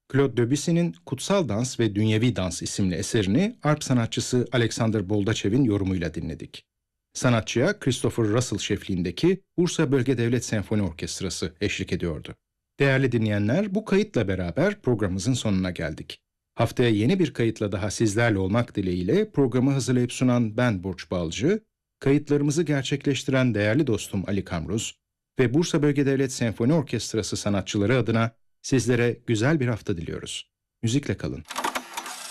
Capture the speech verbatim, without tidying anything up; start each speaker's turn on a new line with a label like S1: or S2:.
S1: Claude Debussy'nin Kutsal Dans ve Dünyevi Dans isimli eserini arp sanatçısı Alexander Boldaçev'in yorumuyla dinledik. Sanatçıya Christopher Russell şefliğindeki Bursa Bölge Devlet Senfoni Orkestrası eşlik ediyordu. Değerli dinleyenler, bu kayıtla beraber programımızın sonuna geldik. Haftaya yeni bir kayıtla daha sizlerle olmak dileğiyle programı hazırlayıp sunan ben Burç Balcı, kayıtlarımızı gerçekleştiren değerli dostum Ali Kamruz ve Bursa Bölge Devlet Senfoni Orkestrası sanatçıları adına sizlere güzel bir hafta diliyoruz. Müzikle kalın.